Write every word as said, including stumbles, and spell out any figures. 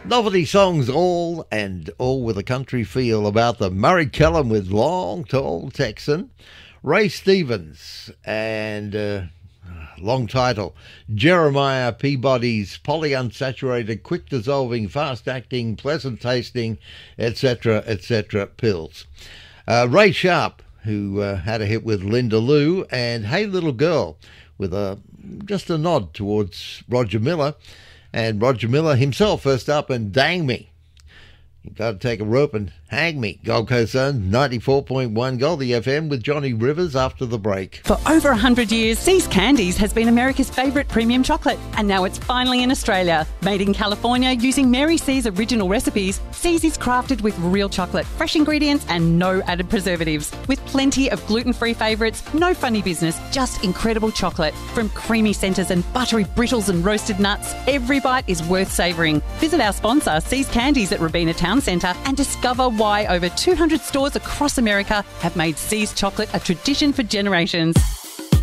Novelty songs all, and all with a country feel about them. Murray Kellum with Long Tall Texan. Ray Stevens and uh, long title, Jeremiah Peabody's polyunsaturated, quick dissolving, fast acting, pleasant tasting, et cetera, et cetera pills. Uh, Ray Sharp, who uh, had a hit with Linda Lou, and Hey Little Girl, with a just a nod towards Roger Miller. And Roger Miller himself first up, and Dang Me. You've got to take a rope and hang me. Gold Coast Zone, ninety-four point one Goldie F M with Johnny Rivers after the break. For over one hundred years, See's Candies has been America's favourite premium chocolate. And now it's finally in Australia. Made in California using Mary C's original recipes, See's is crafted with real chocolate, fresh ingredients and no added preservatives. With plenty of gluten-free favourites, no funny business, just incredible chocolate. From creamy centres and buttery brittles and roasted nuts, every bite is worth savouring. Visit our sponsor, See's Candies at Robina Town Centre, and discover why over two hundred stores across America have made See's chocolate a tradition for generations.